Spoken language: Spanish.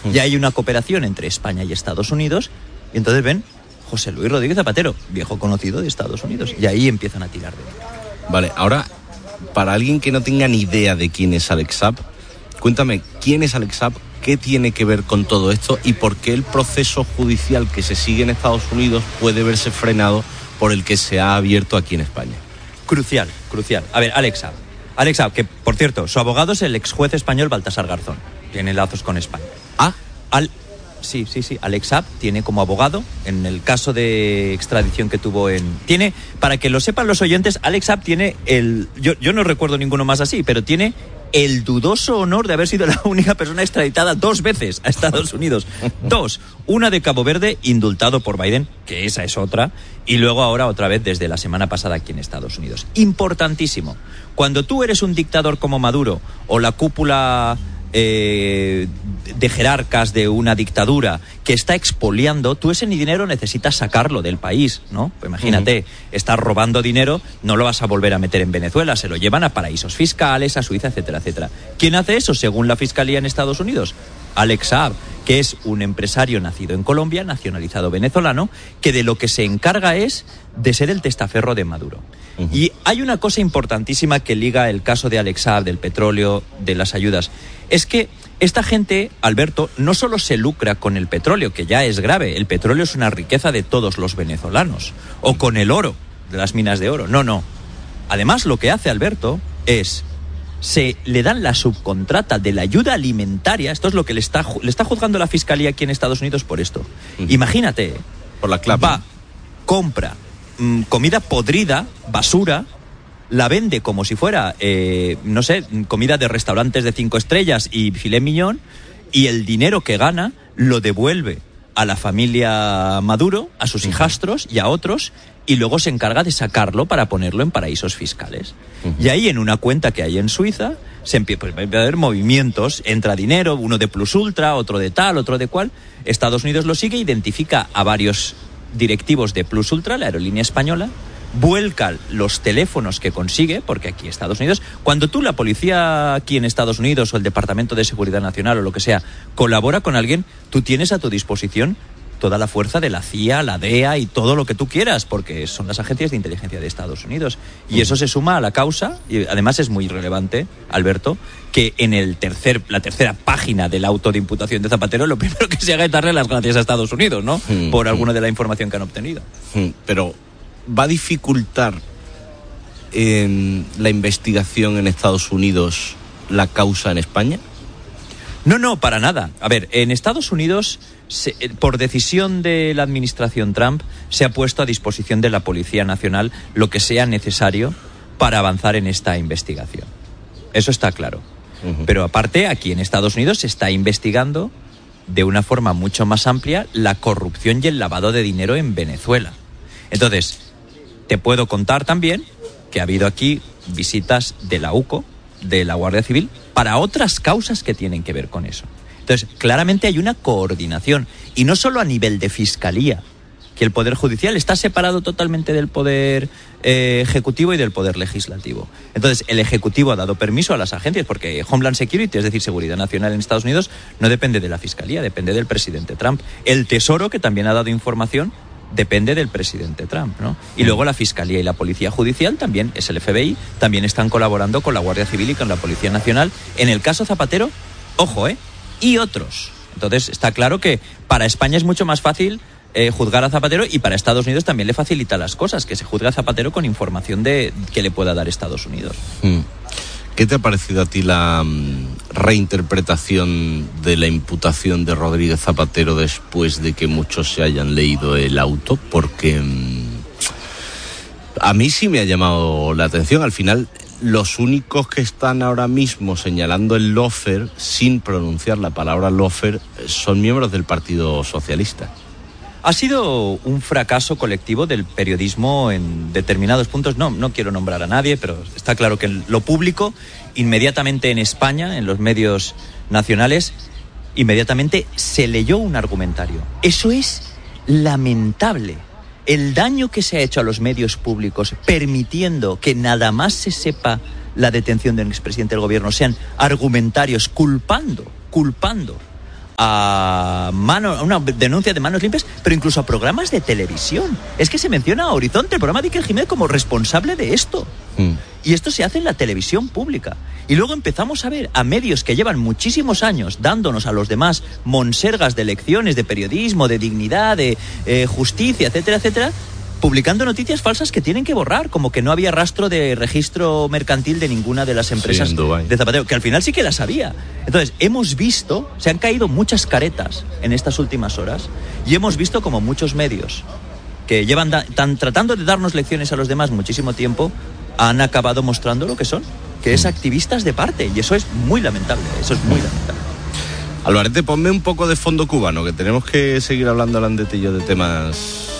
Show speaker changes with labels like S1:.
S1: Ya hay una cooperación entre España y Estados Unidos, y entonces ven José Luis Rodríguez Zapatero, viejo conocido de Estados Unidos, y ahí empiezan a tirar de él.
S2: Vale, ahora, para alguien que no tenga ni idea de quién es Alex Saab, cuéntame, ¿quién es Alex Saab? ¿Qué tiene que ver con todo esto? ¿Y por qué el proceso judicial que se sigue en Estados Unidos puede verse frenado por el que se ha abierto aquí en España?
S1: Crucial. A ver, Alex Saab, que por cierto, su abogado es el ex juez español Baltasar Garzón. Tiene lazos con España.
S2: ¿Ah?
S1: Sí. Alex Saab tiene como abogado, en el caso de extradición que tuvo Tiene, para que lo sepan los oyentes, Alex Saab tiene yo no recuerdo ninguno más así, pero tiene el dudoso honor de haber sido la única persona extraditada 2 veces a Estados Unidos. 2. Una de Cabo Verde, indultado por Biden, que esa es otra, y luego ahora otra vez desde la semana pasada aquí en Estados Unidos. Importantísimo. Cuando tú eres un dictador como Maduro o la cúpula de jerarcas de una dictadura que está expoliando, tú ese dinero necesitas sacarlo del país, ¿no? Pues imagínate, estás robando dinero, no lo vas a volver a meter en Venezuela, se lo llevan a paraísos fiscales, a Suiza, etcétera, etcétera. ¿Quién hace eso según la Fiscalía en Estados Unidos? Alex Saab, que es un empresario nacido en Colombia, nacionalizado venezolano, que de lo que se encarga es de ser el testaferro de Maduro. Y hay una cosa importantísima que liga el caso de Alex Saab, del petróleo, de las ayudas. Es que esta gente, Alberto, no solo se lucra con el petróleo, que ya es grave, el petróleo es una riqueza de todos los venezolanos, o con el oro, de las minas de oro. No. Además, lo que hace Alberto es, se le dan la subcontrata de la ayuda alimentaria, esto es lo que le está juzgando la Fiscalía aquí en Estados Unidos por esto. Imagínate,
S2: por la clave.
S1: Va, compra comida podrida, basura, la vende como si fuera, comida de restaurantes de 5 estrellas y filet mignon, y el dinero que gana lo devuelve a la familia Maduro, a sus hijastros y a otros, y luego se encarga de sacarlo para ponerlo en paraísos fiscales. Y ahí, en una cuenta que hay en Suiza, se empieza a haber movimientos, entra dinero, uno de Plus Ultra, otro de tal, otro de cual. Estados Unidos lo sigue, identifica a varios directivos de Plus Ultra, la aerolínea española, vuelca los teléfonos que consigue, porque aquí Estados Unidos, cuando tú, la policía aquí en Estados Unidos o el Departamento de Seguridad Nacional o lo que sea, colabora con alguien, tú tienes a tu disposición toda la fuerza de la CIA, la DEA y todo lo que tú quieras, porque son las agencias de inteligencia de Estados Unidos. Y eso se suma a la causa, y además es muy relevante, Alberto, que en la tercera página del auto de imputación de Zapatero, lo primero que se haga es darle las gracias a Estados Unidos, ¿no? Por alguna de la información que han obtenido.
S2: Pero ¿va a dificultar la investigación en Estados Unidos la causa en España?
S1: No, para nada. A ver, en Estados Unidos, por decisión de la administración Trump, se ha puesto a disposición de la Policía Nacional lo que sea necesario para avanzar en esta investigación. Eso está claro. Pero aparte, aquí en Estados Unidos se está investigando de una forma mucho más amplia la corrupción y el lavado de dinero en Venezuela. Entonces, te puedo contar también que ha habido aquí visitas de la UCO, de la Guardia Civil, para otras causas que tienen que ver con eso. Entonces, claramente hay una coordinación, y no solo a nivel de fiscalía, que el Poder Judicial está separado totalmente del Poder Ejecutivo y del Poder Legislativo. Entonces, el Ejecutivo ha dado permiso a las agencias, porque Homeland Security, es decir, Seguridad Nacional en Estados Unidos, no depende de la Fiscalía, depende del presidente Trump. El Tesoro, que también ha dado información, depende del presidente Trump, ¿no? Y luego la Fiscalía y la Policía Judicial, también es el FBI, también están colaborando con la Guardia Civil y con la Policía Nacional. En el caso Zapatero, ojo, y otros. Entonces, está claro que para España es mucho más fácil juzgar a Zapatero, y para Estados Unidos también le facilita las cosas, que se juzgue a Zapatero con información que le pueda dar Estados Unidos.
S2: ¿Qué te ha parecido a ti la reinterpretación de la imputación de Rodríguez Zapatero después de que muchos se hayan leído el auto? Porque a mí sí me ha llamado la atención. Al final, los únicos que están ahora mismo señalando el lawfare, sin pronunciar la palabra lawfare, son miembros del Partido Socialista.
S1: Ha sido un fracaso colectivo del periodismo en determinados puntos. No quiero nombrar a nadie, pero está claro que en lo público, inmediatamente en España, en los medios nacionales, inmediatamente se leyó un argumentario. Eso es lamentable. El daño que se ha hecho a los medios públicos, permitiendo que nada más se sepa la detención del expresidente del gobierno, sean argumentarios culpando a una denuncia de Manos Limpias, pero incluso a programas de televisión. Es que se menciona a Horizonte, el programa de Iker Jiménez, como responsable de esto. Y esto se hace en la televisión pública. Y luego empezamos a ver a medios que llevan muchísimos años dándonos a los demás monsergas de lecciones de periodismo, de dignidad, de justicia, etcétera, etcétera, publicando noticias falsas que tienen que borrar, como que no había rastro de registro mercantil de ninguna de las empresas de zapateo, que al final sí que las había. Entonces, hemos visto, se han caído muchas caretas en estas últimas horas, y hemos visto como muchos medios que llevan tratando de darnos lecciones a los demás muchísimo tiempo, han acabado mostrando lo que son, que es activistas de parte, y eso es muy lamentable,
S2: Alvarete, ponme un poco de fondo cubano, que tenemos que seguir hablando, Landete y yo, de temas